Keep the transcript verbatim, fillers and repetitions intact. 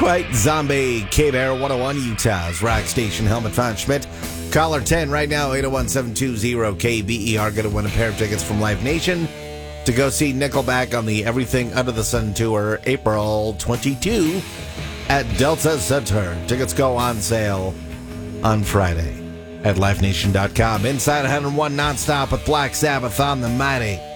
White Zombie, K-Bear, one oh one Utah's rock station. Helmut von Schmidt. Caller ten right now, eight oh one, seven two zero, K B E R. Going to win a pair of tickets from Live Nation to go see Nickelback on the Everything Under the Sun tour, April twenty-second at Delta Center. Tickets go on sale on Friday at live nation dot com. Inside one oh one nonstop with Black Sabbath on the Mighty